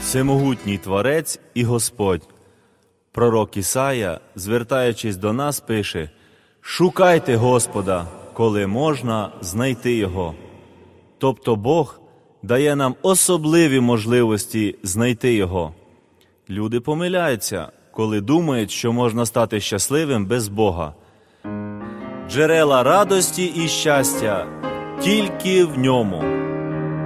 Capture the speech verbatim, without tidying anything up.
Всемогутній Творець і Господь. Пророк Ісая, звертаючись до нас, пише: «Шукайте Господа, коли можна знайти Його». Тобто Бог дає нам особливі можливості знайти Його. Люди помиляються, коли думають, що можна стати щасливим без Бога. Джерела радості і щастя тільки в Ньому.